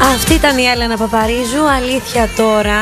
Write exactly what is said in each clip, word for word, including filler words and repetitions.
Αυτή ήταν η Έλενα Παπαρίζου. Αλήθεια τώρα.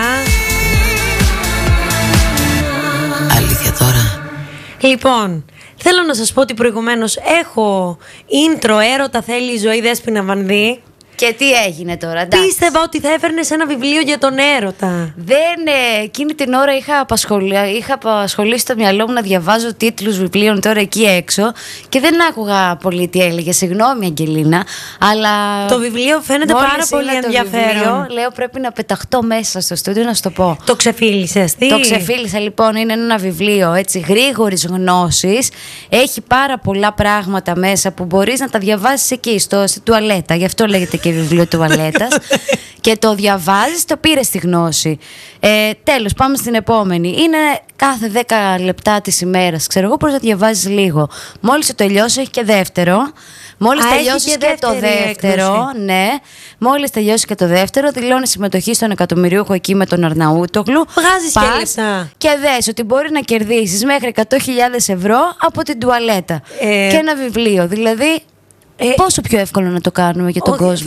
Αλήθεια τώρα. Λοιπόν, θέλω να σας πω ότι προηγουμένως έχω intro έρωτα θέλει η ζωή Δέσποινα Βανδύ. Και τι έγινε τώρα, εντάξει. Πίστευα ότι θα έφερνες ένα βιβλίο για τον έρωτα. Δεν, ε, εκείνη την ώρα είχα, απασχολεί, είχα απασχολήσει το μυαλό μου να διαβάζω τίτλους βιβλίων τώρα εκεί έξω και δεν άκουγα πολύ τι έλεγε. Συγγνώμη, Αγγελίνα, αλλά. Το βιβλίο φαίνεται πάρα πολύ ενδιαφέρον. Βιβλίο, λέω πρέπει να πεταχτώ μέσα στο στούντιο να σου το πω. Το ξεφίλησες, τι? Το ξεφίλησα, λοιπόν. Είναι ένα βιβλίο έτσι γρήγορης γνώσης. Έχει πάρα πολλά πράγματα μέσα που μπορείς να τα διαβάσεις εκεί, στο, στη τουαλέτα. Γι' αυτό λέγεται και βιβλίο τουαλέτας. Και το διαβάζεις, το πήρες τη γνώση. Ε, τέλος, πάμε στην επόμενη. Είναι κάθε δέκα λεπτά της ημέρας. Ξέρω εγώ, πώς να διαβάζεις λίγο. Μόλις το τελειώσει, έχει και δεύτερο. Μόλις τελειώσει και, και το δεύτερο, έκδοση. Ναι. Μόλις τελειώσει και το δεύτερο, δηλώνει συμμετοχή στον εκατομμυριούχο εκεί με τον Αρναούτογλου. Βγάζεις και λεφτά. Και δες ότι μπορεί να κερδίσεις μέχρι εκατό χιλιάδες ευρώ από την τουαλέτα. Ε... Και ένα βιβλίο. Δηλαδή. Ε, πόσο πιο εύκολο να το κάνουμε για τον ό, κόσμο.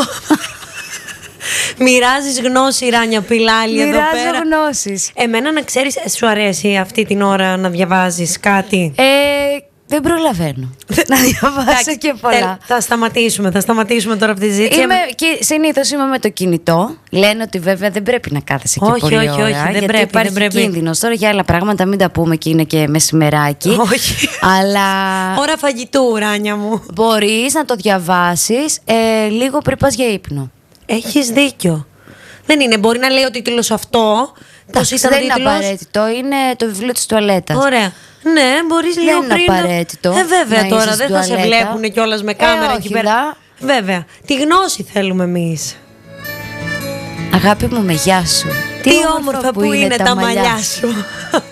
Μοιράζεις γνώση, Ράνια Πιλάλη, εδώ πέρα. Μοιράζω γνώσεις. Εμένα, να ξέρεις, σου αρέσει αυτή την ώρα να διαβάζεις κάτι? Ε, δεν προλαβαίνω να διαβάσω και πολλά. Θα σταματήσουμε, θα σταματήσουμε τώρα αυτή τη ζήτηση. Είμαι, και συνήθως είμαι με το κινητό. Λένε ότι βέβαια δεν πρέπει να κάθεσαι και όχι, πολύ όχι, ώρα. όχι, δεν γιατί πρέπει, υπάρχει δεν πρέπει. κίνδυνος. Τώρα για άλλα πράγματα μην τα πούμε και είναι και μεσημεράκι. Όχι. Αλλά ώρα φαγητού, Ράνια μου. Μπορείς να το διαβάσεις ε, λίγο πριν πας για ύπνο. Έχεις δίκιο. Δεν είναι, μπορεί να λέει ο τίτλος αυτό. Πώς ήταν δεν τίτλος? Είναι απαραίτητο, είναι το βιβλίο της τουαλέτας. Ωραία. Ναι, μπορείς λίγο πριν. Δεν είναι απαραίτητο. Ε, βέβαια τώρα δεν θα σε τουαλέτα. βλέπουν κιόλας με κάμερα ε, εκεί πέρα. Βέβαια. Τη γνώση θέλουμε εμείς. Αγάπη μου, με γεια σου. Τι, Τι όμορφα που, που είναι, είναι τα μαλλιά σου.